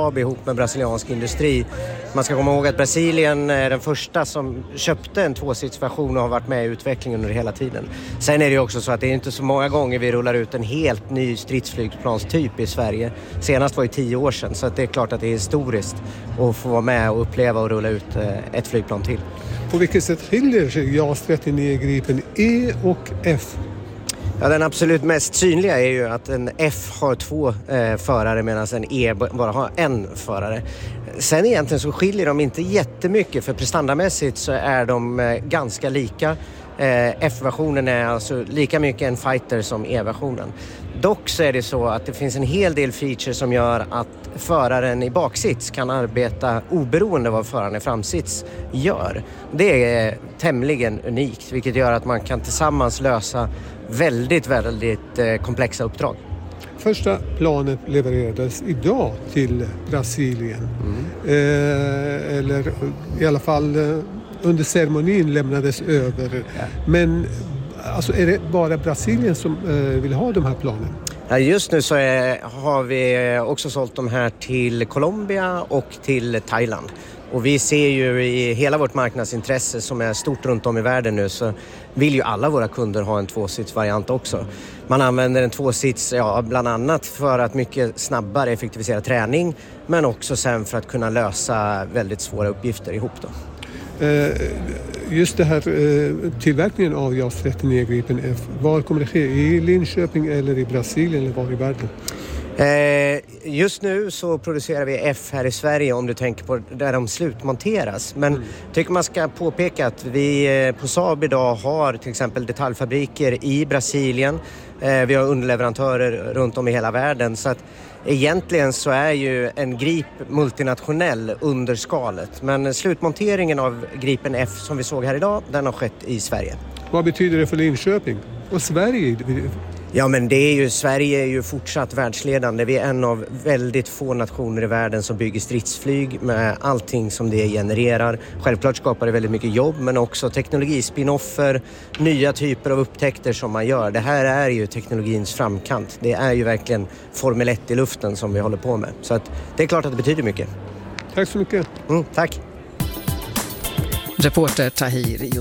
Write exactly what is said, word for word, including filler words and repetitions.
Saab ihop med brasiliansk industri. Man ska komma ihåg att Brasilien är den första som köpte en tvåsitsversion och har varit med i utvecklingen under hela tiden. Sen är det ju också så att det är inte så många gånger vi rullar ut en helt ny stridsflygplanstyp i Sverige. Senast var det tio år sedan, så att det är klart att det är historiskt att få vara med och uppleva och rulla ut ett flygplan till. På vilket sätt skiljer sig JAS trettionio Gripen E och F? Ja, den absolut mest synliga är ju att en F har två eh, förare medan en E bara har en förare. Sen egentligen så skiljer de inte jättemycket, för prestandamässigt så är de eh, ganska lika. Eh, F-versionen är alltså lika mycket en fighter som E-versionen. Dock så är det så att det finns en hel del features som gör att föraren i baksits kan arbeta oberoende av vad föraren i framsits gör. Det är tämligen unikt, vilket gör att man kan tillsammans lösa väldigt, väldigt eh, komplexa uppdrag. Första planet levererades idag till Brasilien. Mm. Eh, eller i alla fall eh, under ceremonin lämnades över. Ja. Men alltså, är det bara Brasilien som eh, vill ha de här planen? Ja, just nu så är, har vi också sålt de här till Colombia och till Thailand. Och vi ser ju i hela vårt marknadsintresse som är stort runt om i världen nu, så vill ju alla våra kunder ha en tvåsitsvariant också. Man använder en tvåsits ja, bland annat för att mycket snabbare effektivisera träning, men också sen för att kunna lösa väldigt svåra uppgifter ihop då. Just det här tillverkningen av JAS trettionio Gripen F, var kommer det ske? I Linköping eller i Brasilien eller var i världen? Just nu så producerar vi F här i Sverige, om du tänker på där de slutmonteras. Men mm. tycker man ska påpeka att vi på Saab idag har till exempel detaljfabriker i Brasilien. Vi har underleverantörer runt om i hela världen, så att egentligen så är ju en Grip multinationell under skalet. Men slutmonteringen av Gripen F som vi såg här idag, den har skett i Sverige. Vad betyder det för Linköping och Sverige? Ja, men det är ju, Sverige är ju fortsatt världsledande. Vi är en av väldigt få nationer i världen som bygger stridsflyg med allting som det genererar. Självklart skapar det väldigt mycket jobb, men också teknologispinoffer, nya typer av upptäckter som man gör. Det här är ju teknologins framkant. Det är ju verkligen Formel ett i luften som vi håller på med. Så att det är klart att det betyder mycket. Tack så mycket. Mm, tack. Reporter Tahir